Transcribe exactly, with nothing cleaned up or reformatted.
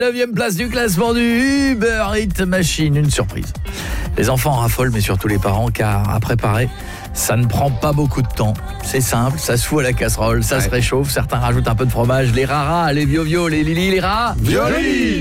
neuvième place du classement du Uber Eats Machine, une surprise. Les enfants raffolent, mais surtout les parents, car à préparer, ça ne prend pas beaucoup de temps. C'est simple, ça se fout à la casserole, ça ouais. se réchauffe, certains rajoutent un peu de fromage, les raras, les viovio, les lili, les rats. Violi!